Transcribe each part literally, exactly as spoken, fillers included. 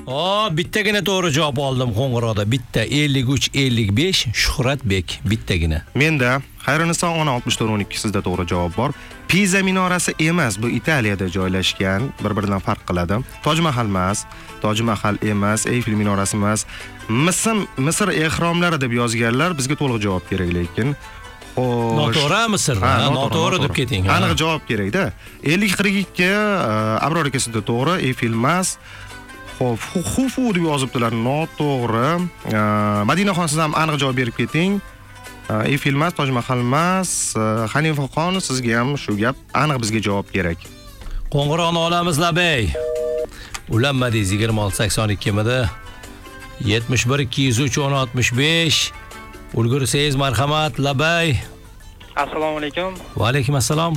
O, bittagina to'g'ri javob oldim qo'ng'iroqda. Bitta ellik uch ellik besh Shuhratbek bittagina. Menda Xayriniso o'n oltmish to'rt o'n ikki sizda to'g'ri javob bor. Piza minorasi emas, bu Italiyada joylashgan, bir-biridan farq qiladi. Toj Mahal emas, Toj Mahal emas, Eyfel minorasi emas. Misr Misr ehromlari deb yozganlar, bizga to'liq javob kerak lekin. Xo'sh. Noto'g'ri Misr, noto'g'ri deb keting. Aniq javob kerak-da. ellik qirq ikki Abror aka sizda to'g'ri, Eyfel emas. Xo'p, Xufu deb yozibdilar, noto'g'ri. Madinaxon siz ham aniq javob berib keting. Eyfel emas, Toj Mahal emas. Hanifaxon sizga ham shu gap, aniq bizga javob kerak. Qo'ng'iroqni olamiz Labay. Ulanmadingiz yigirma olti sakson ikki mida. yetmish bir ikki yuz uch o'n oltmish besh. Ulgursangiz marhamat Labay. Assalomu alaykum. Va alaykum assalom.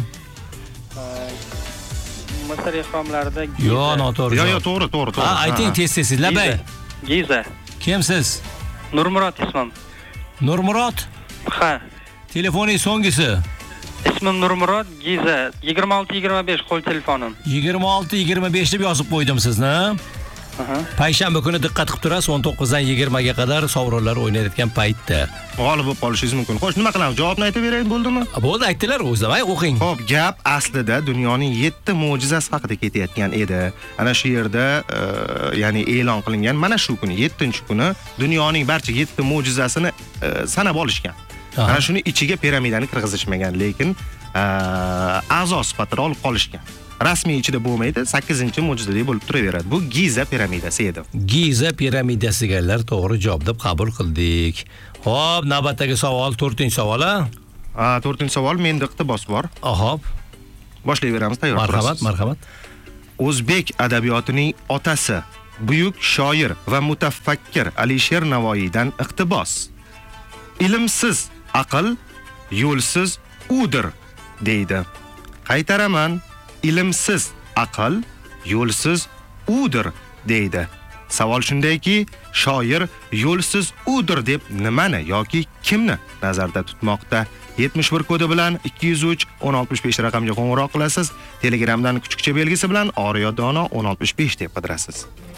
Misr ehromlarida Yo, noto'g'ri. Yo, yo, to'g'ri, to'g'ri, to'g'ri. Ha, ayting tez-tez Labay. Giza. Kimsiz? Nurmurod ismim. Nurmurod? Ha. Telefoningiz so'nggisi. Ismim Nurmurod, Giza. yigirma olti yigirma besh qo'l telefonim. yigirma olti yigirma besh deb yozib qo'ydim sizni. Aha. Payshanba kuni diqqat qilib turasiz, o'n to'qqiz dan yigirmaga qadar sovrinlar o'ynayotgan paytda. G'olib bo'lib qolishingiz mumkin. Xo'sh, nima qilamiz? Javobni aytib beray, bo'ldimi? Bo'ldi, aytdilar, o'zlamay o'qing. Xo'p, gap aslida dunyoning yetti mo'jizasi haqida ketayotgan edi. Ana shu yerda, ya'ni e'lon qilingan mana shu kuni, yettinchi kuni dunyoning barcha yetti mo'jizasini sanab olishgan. Ana shuni ichiga piramidani kirgizishmagan, lekin a'zo sifatida olib qolishgan. Rasmiy ichida bo'lmaydi, sakkizinchi mo'jizadek bo'lib turaveradi. Bu Giza piramidasi edi. Giza piramidasigalar to'g'ri javob deb qabul qildik. Xo'p, navbatdagi savol, to'rtinchi savol. Ha, to'rtinchi savol menda iqtibos bor. Ahop. Boshlayveramiz, tayyor turasiz. Marhamat, marhamat. O'zbek adabiyotining otasi, buyuk shoir va mutafakkir Alisher Navoiydan iqtibos. Ilmsiz aql, yo'lsiz udir deydi. Qaytaraman. Ilmsiz aql, yo'lsiz udir deydi. Savol shundayki, shoir yo'lsiz udir deb nimani yoki kimni nazarda tutmoqda? yetmish bir kodi bilan ikki yuz uch o'n oltmish besh raqamga qo'ng'iroq qilasiz. Telegramdan kuchukcha belgisi bilan Oriyo Dono o'n oltmish besh deb qidirasiz.